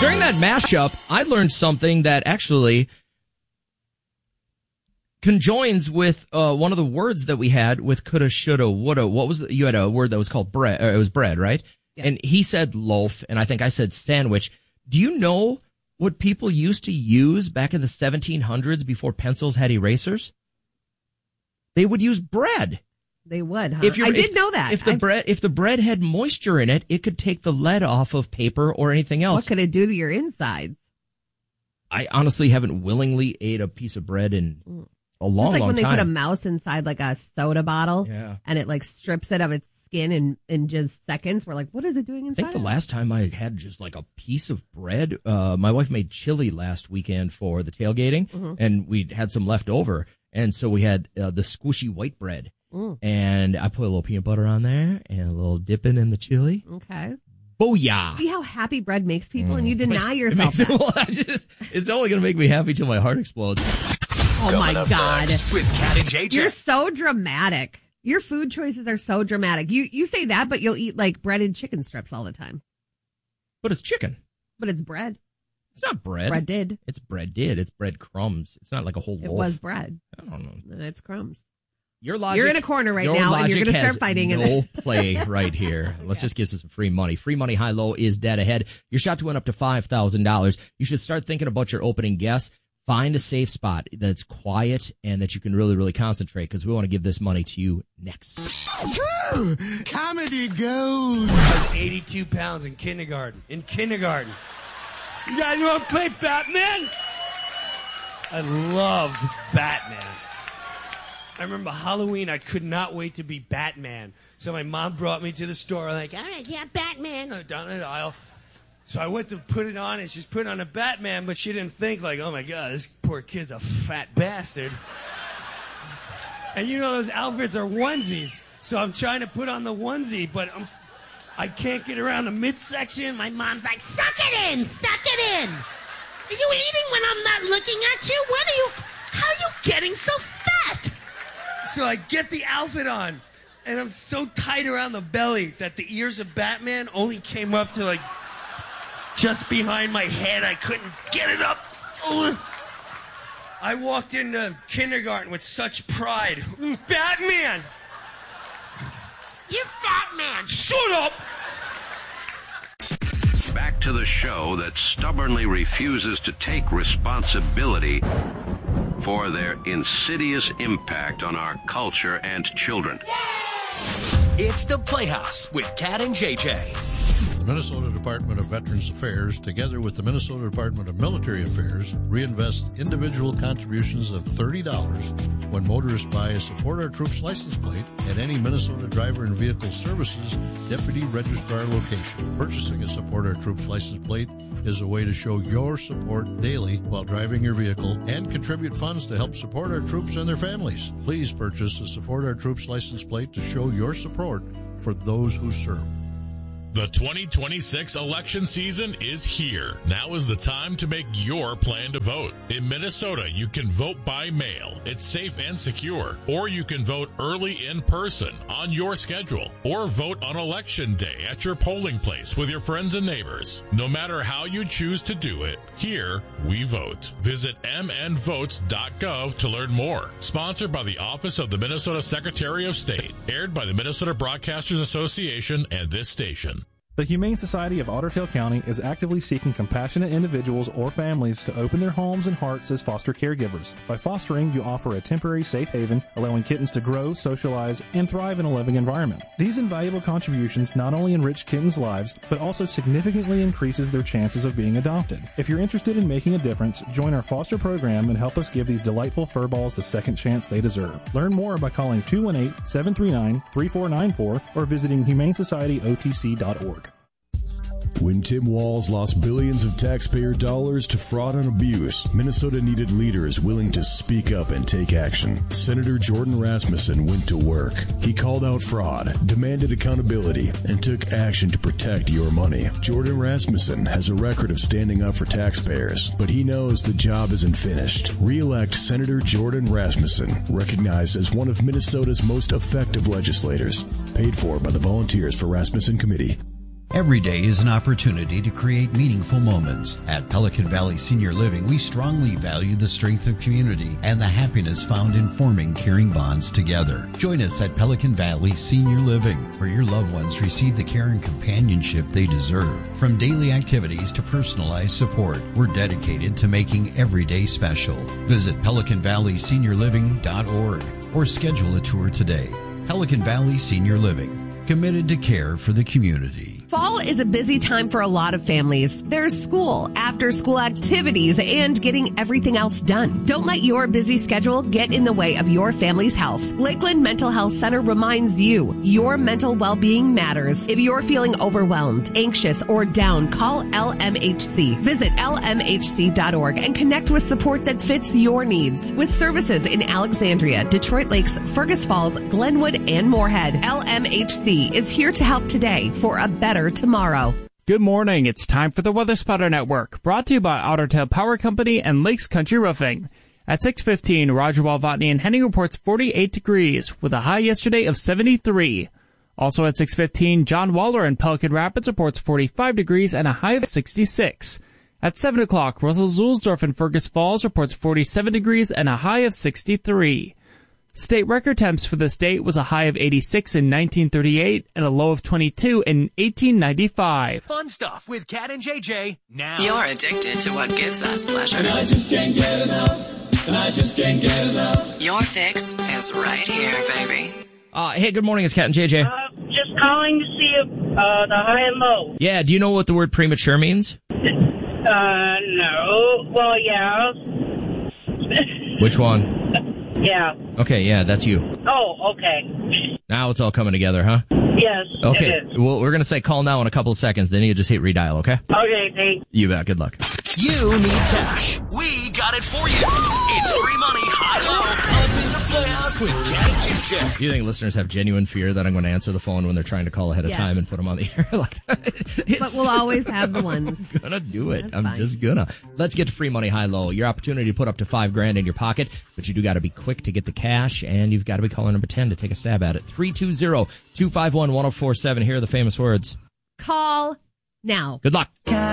During that mashup, I learned something that actually conjoins with one of the words that we had with coulda, shoulda, woulda. What was you had a word that was called bread? It was bread, right? Yeah. And he said loaf, and I think I said sandwich. Do you know what people used to use back in the 1700s before pencils had erasers? They would use bread. They would, huh? I did know that. If the bread had moisture in it, it could take the lead off of paper or anything else. What could it do to your insides? I honestly haven't willingly ate a piece of bread in a long time. It's like when they put a mouse inside like a soda bottle, and it like strips it of its skin in just seconds. We're like, what is it doing inside? I think the last time I had just like a piece of bread, my wife made chili last weekend for the tailgating, and we had some left over, and so we had the squishy white bread. And I put a little peanut butter on there and a little dipping in the chili. Okay. Booyah. See how happy bread makes people and you deny yourself that. It's only going to make me happy till my heart explodes. Oh, my God. With Cat and JJ. You're so dramatic. Your food choices are so dramatic. You say that, but you'll eat like breaded chicken strips all the time. But it's chicken. But it's bread. It's not bread. Breaded. It's breaded. It's bread crumbs. It's not like a whole loaf. It was bread. I don't know. It's crumbs. Your logic, you're in a corner right now, and you're going to start fighting. No play right here. Let's just give us some free money. Free money high-low is dead ahead. Your shot to win up to $5,000. You should start thinking about your opening guess. Find a safe spot that's quiet and that you can really, really concentrate, because we want to give this money to you next. Comedy gold. I was 82 pounds in kindergarten. You guys want to play Batman? I loved Batman. I remember Halloween, I could not wait to be Batman. So my mom brought me to the store, like, all right, yeah, Batman, down the aisle. So I went to put it on, and she's putting on a Batman, but she didn't think, like, oh, my God, this poor kid's a fat bastard. And you know those outfits are onesies, so I'm trying to put on the onesie, but I can't get around the midsection. My mom's like, suck it in! Are you eating when I'm not looking at you? How are you getting so fat? So I get the outfit on, and I'm so tight around the belly that the ears of Batman only came up to, like, just behind my head. I couldn't get it up. Ugh. I walked into kindergarten with such pride. Batman! You're Batman! Shut up! Back to the show that stubbornly refuses to take responsibility for their insidious impact on our culture and children. It's the Playhouse with Cat and JJ. The Minnesota Department of Veterans Affairs, together with the Minnesota Department of Military Affairs, reinvest individual contributions of $30 when motorists buy a Support Our Troops license plate at any Minnesota Driver and Vehicle Services Deputy Registrar location. Purchasing a Support Our Troops license plate is a way to show your support daily while driving your vehicle and contribute funds to help support our troops and their families. Please purchase a Support Our Troops license plate to show your support for those who serve. The 2026 election season is here. Now is the time to make your plan to vote. In Minnesota, you can vote by mail. It's safe and secure. Or you can vote early in person on your schedule. Or vote on election day at your polling place with your friends and neighbors. No matter how you choose to do it, here we vote. Visit mnvotes.gov to learn more. Sponsored by the Office of the Minnesota Secretary of State. Aired by the Minnesota Broadcasters Association and this station. The Humane Society of Otter Tail County is actively seeking compassionate individuals or families to open their homes and hearts as foster caregivers. By fostering, you offer a temporary safe haven, allowing kittens to grow, socialize, and thrive in a loving environment. These invaluable contributions not only enrich kittens' lives, but also significantly increases their chances of being adopted. If you're interested in making a difference, join our foster program and help us give these delightful furballs the second chance they deserve. Learn more by calling 218-739-3494 or visiting humanesocietyotc.org. When Tim Walz lost billions of taxpayer dollars to fraud and abuse, Minnesota needed leaders willing to speak up and take action. Senator Jordan Rasmussen went to work. He called out fraud, demanded accountability, and took action to protect your money. Jordan Rasmussen has a record of standing up for taxpayers, but he knows the job isn't finished. Re-elect Senator Jordan Rasmussen, recognized as one of Minnesota's most effective legislators. Paid for by the Volunteers for Rasmussen Committee. Every day is an opportunity to create meaningful moments. At Pelican Valley Senior Living, we strongly value the strength of community and the happiness found in forming caring bonds together. Join us at Pelican Valley Senior Living, where your loved ones receive the care and companionship they deserve. From daily activities to personalized support, we're dedicated to making every day special. Visit PelicanValleySeniorLiving.org or schedule a tour today. Pelican Valley Senior Living, committed to care for the community. Fall is a busy time for a lot of families. There's school, after-school activities, and getting everything else done. Don't let your busy schedule get in the way of your family's health. Lakeland Mental Health Center reminds you, your mental well-being matters. If you're feeling overwhelmed, anxious, or down, call LMHC. Visit lmhc.org and connect with support that fits your needs. With services in Alexandria, Detroit Lakes, Fergus Falls, Glenwood, and Moorhead, LMHC is here to help today for a better tomorrow. Good morning. It's time for the Weather Spotter Network, brought to you by Otter Tail Power Company and Lakes Country Roofing. At 6:15, Roger Walvatney in Henning reports 48 degrees, with a high yesterday of 73. Also at 6:15, John Waller in Pelican Rapids reports 45 degrees and a high of 66. At 7 o'clock, Russell Zulsdorf in Fergus Falls reports 47 degrees and a high of 63. State record temps for the state was a high of 86 in 1938 and a low of 22 in 1895. Fun stuff with Cat and JJ now. You're addicted to what gives us pleasure. And I just can't get enough. And I just can't get enough. Your fix is right here, baby. Hey, good morning. It's Cat and JJ. Just calling to see the high and low. Yeah, do you know what the word premature means? No. Well, yeah. Which one? Yeah. Okay, yeah, that's you. Oh, okay. Now it's all coming together, huh? Yes, okay. it is. Well, we're going to say call now in a couple of seconds, then you just hit redial, okay? Okay, thanks. You bet. Good luck. You need cash. We got it for you. It's free money, high-low, up in the Playhouse with Cat and JJ. Do you think listeners have genuine fear that I'm going to answer the phone when they're trying to call ahead of time and put them on the air? But we'll always have the ones. I'm going to do it. That's I'm fine. just going to. Let's get to free money, high-low. Your opportunity to put up to $5,000 in your pocket, but you do got to be quick to get the cash, and you've got to be caller number 10 to take a stab at it. 320-251-1047. Here are the famous words. Call now. Good luck.